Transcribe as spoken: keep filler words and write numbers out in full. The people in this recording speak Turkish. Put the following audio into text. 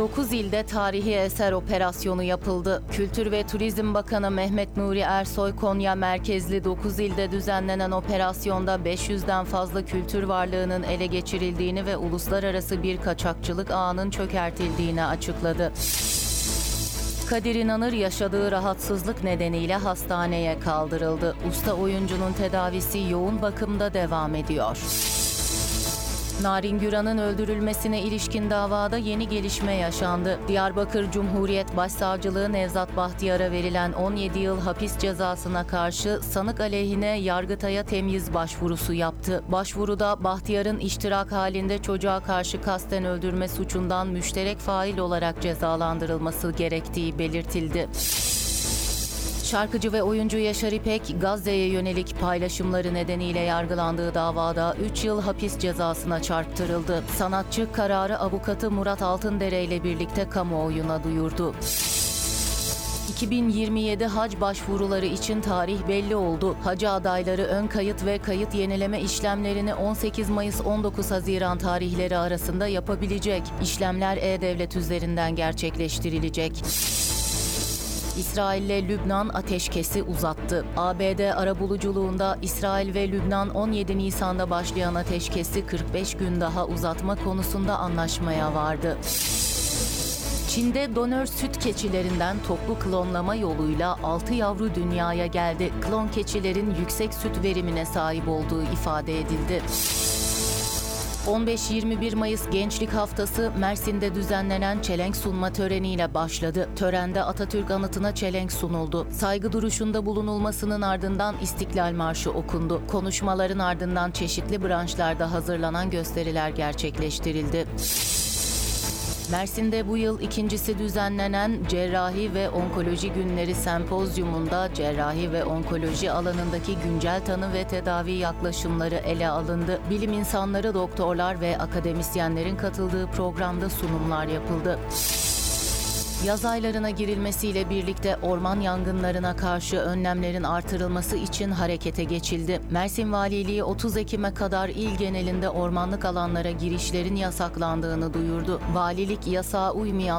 dokuz ilde tarihi eser operasyonu yapıldı. Kültür ve Turizm Bakanı Mehmet Nuri Ersoy, Konya merkezli dokuz ilde düzenlenen operasyonda beş yüzden fazla kültür varlığının ele geçirildiğini ve uluslararası bir kaçakçılık ağının çökertildiğini açıkladı. Kadir İnanır yaşadığı rahatsızlık nedeniyle hastaneye kaldırıldı. Usta oyuncunun tedavisi yoğun bakımda devam ediyor. Narin Güran'ın öldürülmesine ilişkin davada yeni gelişme yaşandı. Diyarbakır Cumhuriyet Başsavcılığı Nevzat Bahtiyar'a verilen on yedi yıl hapis cezasına karşı sanık aleyhine Yargıtay'a temyiz başvurusu yaptı. Başvuruda Bahtiyar'ın iştirak halinde çocuğa karşı kasten öldürme suçundan müşterek fail olarak cezalandırılması gerektiği belirtildi. Şarkıcı ve oyuncu Yaşar İpek, Gazze'ye yönelik paylaşımları nedeniyle yargılandığı davada üç yıl hapis cezasına çarptırıldı. Sanatçı kararı avukatı Murat Altındere ile birlikte kamuoyuna duyurdu. iki bin yirmi yedi hac başvuruları için tarih belli oldu. Hacı adayları ön kayıt ve kayıt yenileme işlemlerini on sekiz Mayıs on dokuz Haziran tarihleri arasında yapabilecek. İşlemler E-Devlet üzerinden gerçekleştirilecek. İsrail ile Lübnan ateşkesi uzattı. A B D arabuluculuğunda İsrail ve Lübnan on yedi Nisan'da başlayan ateşkesi kırk beş gün daha uzatma konusunda anlaşmaya vardı. Çin'de donör süt keçilerinden toplu klonlama yoluyla altı yavru dünyaya geldi. Klon keçilerin yüksek süt verimine sahip olduğu ifade edildi. on beş yirmi bir Mayıs Gençlik Haftası Mersin'de düzenlenen çelenk sunma töreniyle başladı. Törende Atatürk anıtına çelenk sunuldu. Saygı duruşunda bulunulmasının ardından İstiklal Marşı okundu. Konuşmaların ardından çeşitli branşlarda hazırlanan gösteriler gerçekleştirildi. Mersin'de bu yıl ikincisi düzenlenen Cerrahi ve Onkoloji Günleri Sempozyumunda cerrahi ve onkoloji alanındaki güncel tanı ve tedavi yaklaşımları ele alındı. Bilim insanları, doktorlar ve akademisyenlerin katıldığı programda sunumlar yapıldı. Yaz aylarına girilmesiyle birlikte orman yangınlarına karşı önlemlerin artırılması için harekete geçildi. Mersin Valiliği otuz Ekim'e kadar il genelinde ormanlık alanlara girişlerin yasaklandığını duyurdu. Valilik yasağa uymayan